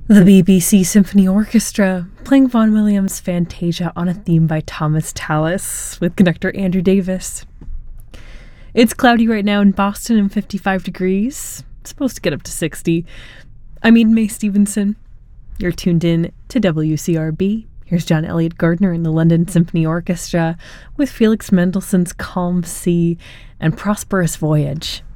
The BBC Symphony Orchestra, playing Vaughan Williams' Fantasia on a theme by Thomas Tallis, with conductor Andrew Davis. It's cloudy right now in Boston and 55 degrees. It's supposed to get up to 60. I'm Eden Mae Stevenson. You're tuned in to WCRB. Here's John Elliott Gardner in the London Symphony Orchestra with Felix Mendelssohn's Calm Sea and Prosperous Voyage.